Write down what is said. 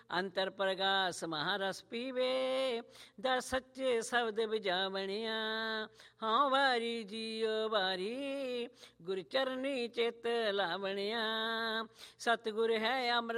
ਅੰਤਰ ਪ੍ਰਗਾਸ ਮਹਾਰਸ ਪੀਵੇ, ਦਰ ਸੱਚੇ ਸ਼ਬਦ ਬਜਾਵਣਿਆ। ਹਾਂ ਵਾਰੀ ਜੀਓ ਵਾਰੀ, ਗੁਰ ਚਰਨੀ ਚਿਤ ਲਾਵਣਿਆ। ਸਤਿਗੁਰ ਹੈ ਅੰਮ੍ਰਿਤ